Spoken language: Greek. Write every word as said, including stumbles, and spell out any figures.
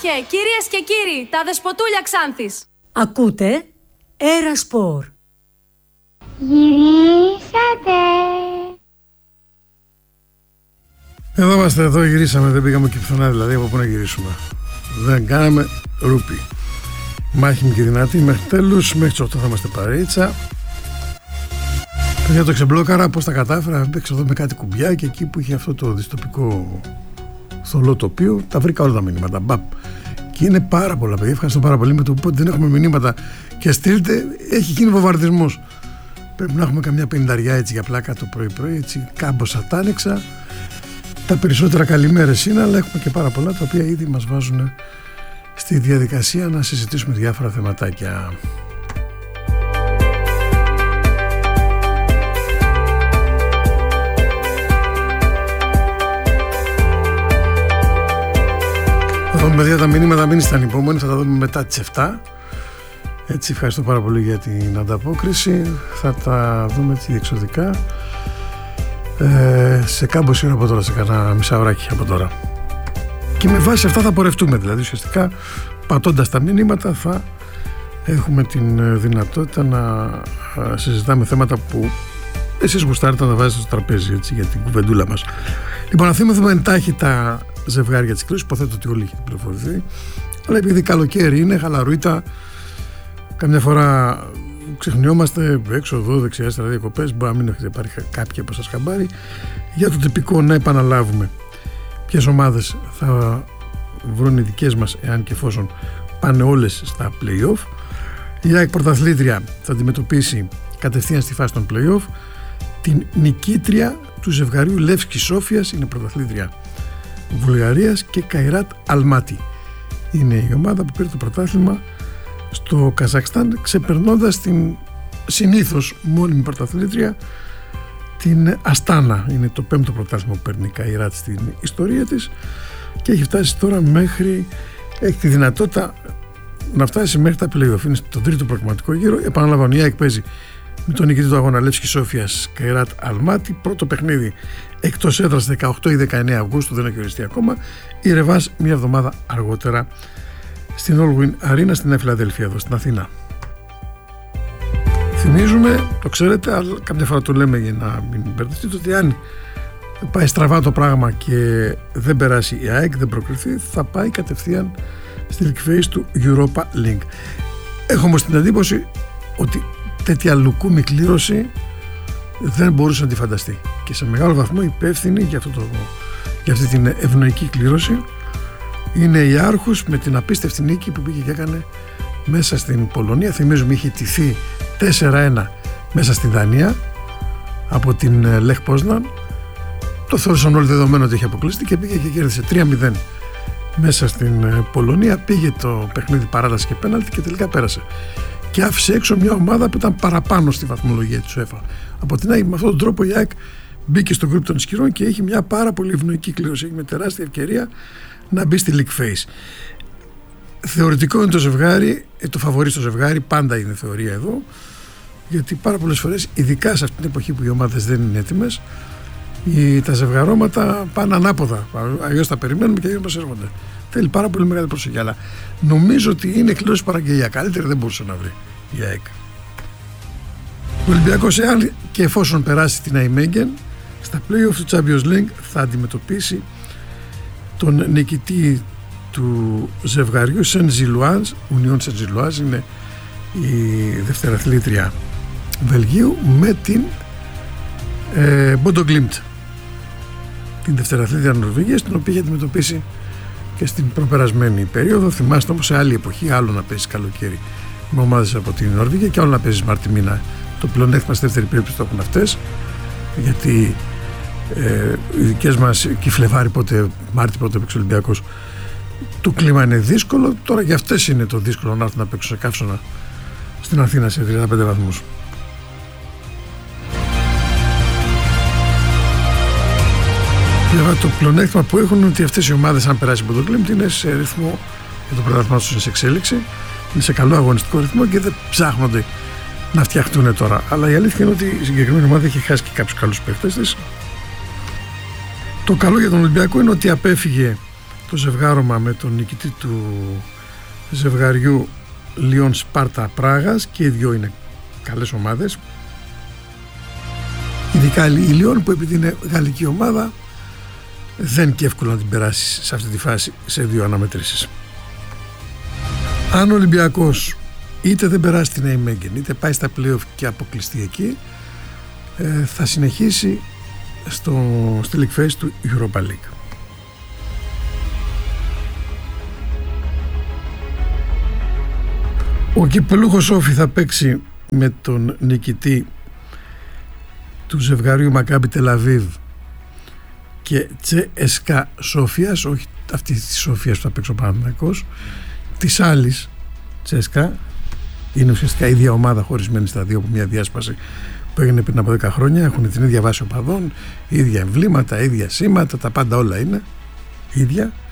και κυρίες και κύριοι, τα δεσποτούλια Ξάνθης. Ακούτε Έρα Σπορ. Γυρίσατε. Εδώ είμαστε, εδώ γυρίσαμε, δεν πήγαμε και πουθενά, δηλαδή από πού να γυρίσουμε. Δεν κάναμε ρούπι. Μάχημη και δυνατή μέχρι τέλους, μέχρι τις οκτώ θα είμαστε παρέτσα. Παιδιά, το ξεμπλόκαρα, πώς τα κατάφερα, έπαιξα εδώ με κάτι κουμπιά και εκεί που είχε αυτό το δυστοπικό θολό τοπίο, τα βρήκα όλα τα μηνύματα. Μπαπ. Και είναι πάρα πολλά, παιδιά. Ευχαριστώ πάρα πολύ με το που δεν έχουμε μηνύματα και στείλτε, έχει γίνει βομβαρδισμός. Πρέπει να έχουμε καμιά πενηνταριά έτσι για πλάκα το πρωί-πρωί, έτσι κάμποσα τα άνοιξα. Τα περισσότερα καλημέρες είναι, αλλά έχουμε και πάρα πολλά τα οποία ήδη μας βάζουν στη διαδικασία να συζητήσουμε διάφορα θεματάκια. Θα δούμε, παιδιά, τα μηνύματα, μην είστε ανυπόμονοι, θα τα δούμε μετά τις επτά. Έτσι, ευχαριστώ πάρα πολύ για την ανταπόκριση. Θα τα δούμε έτσι διεξοδικά ε, σε κάμποση ώρα από τώρα, σε κανένα μισάωράκι από τώρα. Και με βάση αυτά θα πορευτούμε, δηλαδή ουσιαστικά πατώντας τα μηνύματα θα έχουμε την δυνατότητα να συζητάμε θέματα που εσείς γουστάρετε να τα βάζετε στο τραπέζι, έτσι, για την κουβεντούλα μας. Λοιπόν, να θυμηθούμε εντάχει τα ζευγάρια της κλήρωσης, υποθέτω ότι όλοι έχετε πληροφορηθεί, αλλά επειδή καλοκαίρι είναι, χαλαρούιτα, καμιά φορά ξεχνιόμαστε έξω εδώ, δεξιά, αριστερά, διακοπές, μπορεί να μην έχετε πάρει κάποια από σας χαμπάρι. Για το τυπικό να επαναλάβουμε ποιες ομάδες θα βρουν οι δικές μας, εάν και εφόσον πάνε όλες στα play-off. Η ΑΕΚ πρωταθλήτρια θα αντιμετωπίσει κατευθείαν στη φάση των play-off την νικήτρια του ζευγαριού Λεύσκη Σόφιας, είναι πρωταθλήτρια Βουλγαρίας, και Καϊράτ Αλμάτι. Είναι η ομάδα που πήρε το πρωτάθλημα στο Καζακστάν, ξεπερνώντας την συνήθως μόνιμη πρωταθλήτρια την Αστάνα. Είναι το πέμπτο πρωτάθλημα που παίρνει η Καϊράτ στην ιστορία της και έχει φτάσει τώρα μέχρι, έχει τη δυνατότητα να φτάσει μέχρι τα play-off. Είναι στο τρίτο προκριματικό γύρο. Επαναλαμβάνω, η ΑΕΚ παίζει με τον νικητή του αγώνα Λεύσκη Σόφιας Καϊράτ Αλμάτι. Πρώτο παιχνίδι εκτός έδρας δεκαοκτώ ή δεκαεννέα Αυγούστου, δεν έχει οριστεί ακόμα. Η Ρεβάζ μια εβδομάδα αργότερα στην Allwyn Arena στην Νέα Φιλαδέλφια, εδώ στην Αθήνα. Θυμίζουμε, το ξέρετε, αλλά κάποια φορά το λέμε για να μην μπερδευτείτε, ότι αν πάει στραβά το πράγμα και δεν περάσει η ΑΕΚ, δεν προκριθεί, θα πάει κατευθείαν στη league phase του Europa League. Έχω όμως την εντύπωση ότι τέτοια λουκούμη κλήρωση δεν μπορούσε να τη φανταστεί, και σε μεγάλο βαθμό υπεύθυνη για, αυτό το, για αυτή την ευνοϊκή κλήρωση είναι η Άρχους, με την απίστευτη νίκη που πήγε και έκανε μέσα στην Πολωνία. Θυμίζουμε, είχε τηθεί τέσσερα ένα μέσα στη Δανία από την Λεχ Πόσναν. Το θεώρησαν όλοι δεδομένο ότι είχε αποκλειστεί και πήγε και κέρδισε τρία μηδέν μέσα στην Πολωνία. Πήγε το παιχνίδι παράταση και πέναλτι και τελικά πέρασε. Και άφησε έξω μια ομάδα που ήταν παραπάνω στη βαθμολογία της UEFA. Από την άλλη, με αυτόν τον τρόπο η ΑΕΚ μπήκε στο γκρουπ των ισχυρών και έχει μια πάρα πολύ ευνοϊκή κλήρωση. Έχει με τεράστια ευκαιρία να μπει στη league phase. Θεωρητικό είναι το ζευγάρι, το φαβορί στο ζευγάρι, πάντα είναι θεωρία εδώ, γιατί πάρα πολλές φορές, ειδικά σε αυτή την εποχή που οι ομάδες δεν είναι έτοιμες, οι, τα ζευγαρώματα πάνε ανάποδα. Αλλιώς τα περιμένουμε και αλλιώς μας έρχονται. Θέλει πάρα πολύ μεγάλη προσοχή. Αλλά νομίζω ότι είναι κλήρωση παραγγελία. Καλύτερη δεν μπορούσε να βρει η ΑΕΚ. Ο Ολυμπιακός, εάν και εφόσον περάσει την Αϊμέγγεν, στα play-off του Champions League θα αντιμετωπίσει τον νικητή του ζευγαριού Σεν-Ζιλουάζ, Ουνιόν Σεν-Ζιλουάζ, είναι η δευτεραθλήτρια Βελγίου, με την ε, Μποντογκλίμπτ, την δευτεραθλήτρια Νορβηγίας, την οποία είχε αντιμετωπίσει και στην προπερασμένη περίοδο. Θυμάστε όμως, σε άλλη εποχή, άλλο να παίζει καλοκαίρι με ομάδες από την Νορβηγία και άλλο να παίζει Μάρτι μήνα. Το πλεονέκτημα στη δεύτερη περίπτωση το έχουν αυτές, γιατί ε, οι δικές μας και Φλεβάρι, πότε Μάρτι πρώτο έπαιξε ο Ολυμπιακός, το κλίμα είναι δύσκολο. Τώρα για αυτές είναι το δύσκολο να έρθουν να παίξουν σε καύσωνα στην Αθήνα σε τριάντα πέντε βαθμούς. Βέβαια, το πλεονέκτημα που έχουν είναι ότι αυτές οι ομάδες, αν περάσει από το Κλίμπτ, είναι σε ρυθμό, για το πρωτάθλημα τους είναι σε εξέλιξη, είναι σε καλό αγωνιστικό ρυθμό και δεν ψάχνονται να φτιαχτούν τώρα. Αλλά η αλήθεια είναι ότι η συγκεκριμένη ομάδα έχει χάσει και κάποιους καλούς παίκτες της. Το καλό για τον Ολυμπιακό είναι ότι απέφυγε το ζευγάρωμα με τον νικητή του ζευγαριού Λιόν Σπάρτα Πράγας, και οι δυο είναι καλές ομάδες, ειδικά η Λιόν που επειδή είναι γαλλική ομάδα δεν και εύκολο να την περάσει σε αυτή τη φάση σε δύο αναμετρήσεις. Αν ο Ολυμπιακός είτε δεν περάσει την Νijmegen είτε πάει στα play-off και αποκλειστεί εκεί, ε, θα συνεχίσει στο, στη League Phase του Europa League. Ο κυπελούχος Όφη θα παίξει με τον νικητή του ζευγαριού Μακάμπι Τελαβίβ και Τσέσκα Σόφιας, όχι αυτή της Σόφιας που θα παίξει ο Παναθηναϊκός, της άλλης Τσέσκα. Είναι ουσιαστικά η ίδια ομάδα χωρισμένη στα δύο από μια διάσπαση που έγινε πριν από δέκα χρόνια. Έχουν την ίδια βάση οπαδών, ίδια εμβλήματα, ίδια σήματα, τα πάντα όλα είναι ίδια.